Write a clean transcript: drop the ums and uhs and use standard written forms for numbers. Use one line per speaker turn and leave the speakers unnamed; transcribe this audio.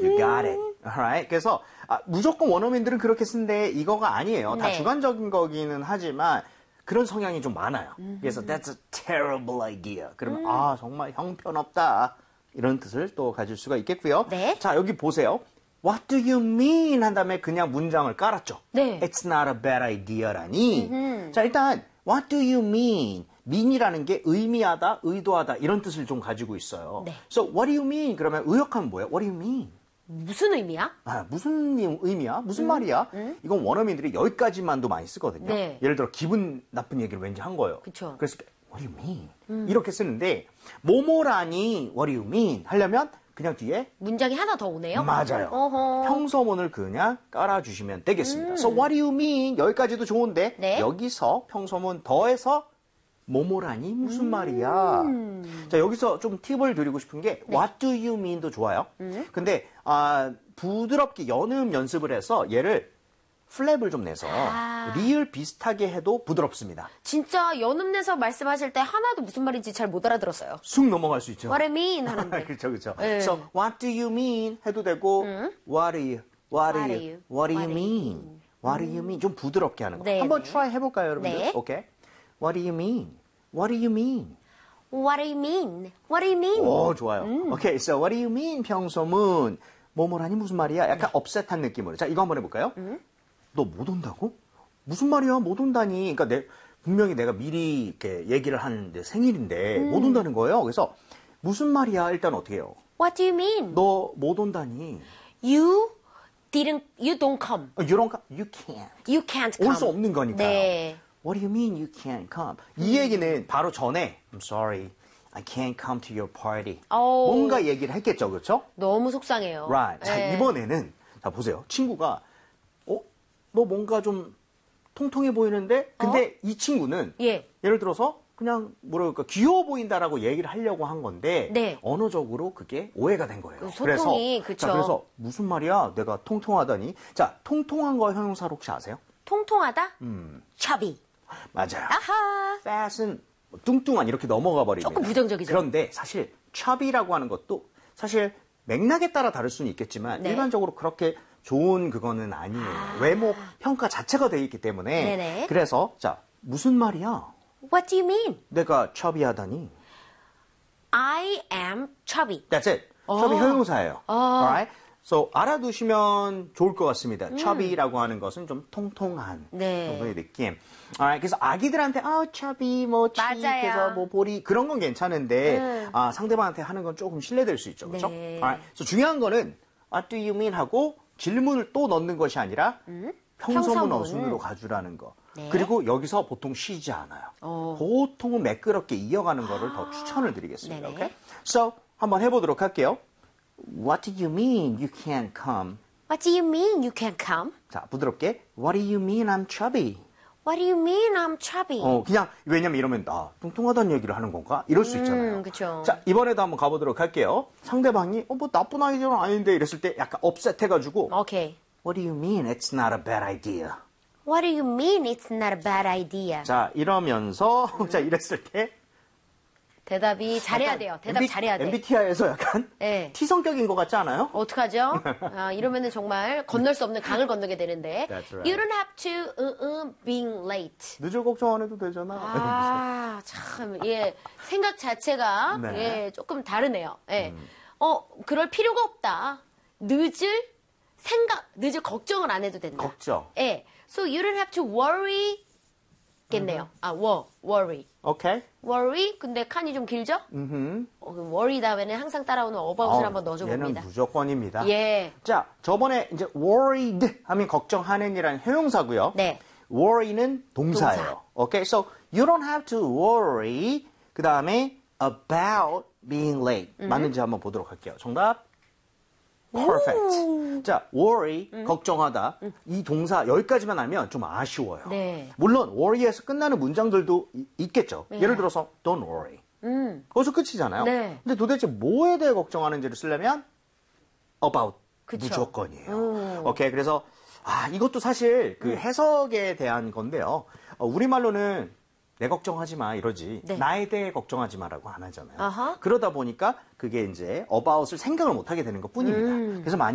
You got it. Alright? 그래서 무조건 원어민들은 그렇게 쓴데 이거가 아니에요. 다
네.
주관적인 거기는 하지만 그런 성향이 좀 많아요. 그래서 that's a terrible idea. 그러면 정말 형편없다. 이런 뜻을 또 가질 수가 있겠고요.
네.
자, 여기 보세요. What do you mean? 한 다음에 그냥 문장을 깔았죠.
네.
It's not a bad idea라니. 자, 일단 What do you mean? mean이라는 게 의미하다, 의도하다 이런 뜻을 좀 가지고 있어요.
네.
So what do you mean? 그러면 의역하면 뭐예요? What do you mean?
무슨 의미야?
무슨 의미야? 무슨 말이야? 이건 원어민들이 여기까지만도 많이 쓰거든요.
네.
예를 들어 기분 나쁜 얘기를 왠지 한 거예요.
그쵸.
그래서 What do you mean? 이렇게 쓰는데 뭐뭐라니 What do you mean? 하려면 그냥 뒤에
문장이 하나 더 오네요.
맞아요.
어허.
평서문을 그냥 깔아주시면 되겠습니다. So what do you mean? 여기까지도 좋은데
네.
여기서 평서문 더해서 뭐뭐라니 무슨 말이야? 자, 여기서 좀 팁을 드리고 싶은 게 What do you mean도 좋아요. 근데 부드럽게 연음 연습을 해서 얘를 플랩을 좀 내서 리을 비슷하게 해도 부드럽습니다.
진짜 연음내서 말씀하실 때 하나도 무슨 말인지 잘 못 알아들었어요.
쑥 넘어갈 수 있죠.
What I mean 하는데.
그렇죠, 그렇죠.
네.
So what do you mean 해도 되고 what do you mean? What do you mean? 좀 부드럽게 하는 거.
네,
한번
네.
try 해볼까요, 여러분들?
네.
오케이. What do you mean? What do you mean?
What do you mean? What do you mean?
오, 좋아요. 오케이, so what do you mean? 평소문. 뭐뭐라니 무슨 말이야? 약간 업셋한 느낌으로. 자, 이거 한번 해볼까요? 너 못 온다고? 무슨 말이야? 못 온다니. 그러니까 분명히 내가 미리 이렇게 얘기를 하는데 생일인데 못 온다는 거예요. 그래서 무슨 말이야? 일단 어떻게 해요?
What do you mean?
너 못 온다니.
You don't come.
You can't.
You can't come.
올 수 없는 거니까요.
네.
What do you mean you can't come? 이 얘기는 바로 전에 I'm sorry, I can't come to your party.
오.
뭔가 얘기를 했겠죠, 그렇죠?
너무 속상해요.
Right. 자,
네.
이번에는 자 보세요. 친구가 너 뭔가 좀 통통해 보이는데 근데 이 친구는
예.
예를 들어서 그냥 뭐랄까 귀여워 보인다라고 얘기를 하려고 한 건데
네.
언어적으로 그게 오해가 된 거예요.
소통이, 그쵸.
그래서 무슨 말이야? 내가 통통하다니. 자, 통통한 거 형용사로 혹시 아세요?
통통하다? chubby.
맞아요.
아하.
fat은 뚱뚱한 이렇게 넘어가 버립니다.
조금 부정적이죠.
그런데 사실 chubby라고 하는 것도 사실 맥락에 따라 다를 수는 있겠지만
네.
일반적으로 그렇게 좋은 그거는 아니에요. 외모 평가 자체가 돼 있기 때문에
네네.
그래서 자 무슨 말이야?
What do you mean?
내가 chubby하다니.
I am chubby.
That's it. chubby 형용사예요. Alright? So 알아두시면 좋을 것 같습니다. chubby라고 하는 것은 좀 통통한
네.
정도의 느낌. Alright? 그래서 아기들한테 chubby 뭐 치익해서
맞아요.
뭐 보리 그런 건 괜찮은데 상대방한테 하는 건 조금 실례될 수 있죠. 그렇죠?
네.
Alright? So 중요한 거는 what do you mean 하고 질문을 또 넣는 것이 아니라 평서문 어순으로 가주라는 거.
네.
그리고 여기서 보통 쉬지 않아요. 보통은 매끄럽게 이어가는 거를 더 추천을 드리겠습니다.
네네.
Okay? So 한번 해보도록 할게요. What do you mean you can't come?
What do you mean you can't come?
자, 부드럽게 What do you mean I'm chubby?
What do you mean I'm chubby?
그냥 왜냐면 이러면 뚱뚱하다는 얘기를 하는 건가? 이럴 수 있잖아요.
그쵸.
자, 이번에도 한번 가보도록 할게요. 상대방이 뭐 나쁜 아이디어는 아닌데 이랬을 때 약간 업셋해가지고
오케이.
What do you mean it's not a bad idea?
What do you mean it's not a bad idea?
자, 이러면서 자, 이랬을 때
대답이 잘해야 돼요. 대답 잘해야 돼.
MBTI에서 약간
네.
T 성격인 것 같지 않아요?
어떡하죠? 이러면은 정말 건널 수 없는 강을 건너게 되는데.
That's right.
You don't have to being late.
늦을 걱정 안 해도 되잖아.
참, 예. 생각 자체가,
네.
예, 조금 다르네요. 예. 그럴 필요가 없다. 늦을 걱정을 안 해도 된다.
걱정.
예. So you don't have to worry 겠네요. worry.
오케이.
worry? 근데 칸이 좀 길죠? worry 다음에는 항상 따라오는 about을 한번 넣어줘
얘는
봅니다.
무조건입니다.
예.
자, 저번에 이제 worried 하면 걱정하는이라는 형용사고요.
네.
worry는 동사예요.
동사.
오케이, so you don't have to worry. 그 다음에 about being late. 맞는지 한번 보도록 할게요. 정답. Perfect. 자, worry, 걱정하다. 이 동사 여기까지만 하면 좀 아쉬워요.
네.
물론 worry에서 끝나는 문장들도 있겠죠. 예를 들어서 don't worry. 거기서 끝이잖아요.
네.
근데 도대체 뭐에 대해 걱정하는지를 쓰려면 about
그쵸.
무조건이에요. 오케이, 그래서 이것도 사실 그 해석에 대한 건데요. 우리말로는 내 걱정하지 마 이러지
네.
나에 대해 걱정하지 마라고 안 하잖아요.
아하.
그러다 보니까 그게 이제 about을 생각을 못 하게 되는 것 뿐입니다. 그래서 많이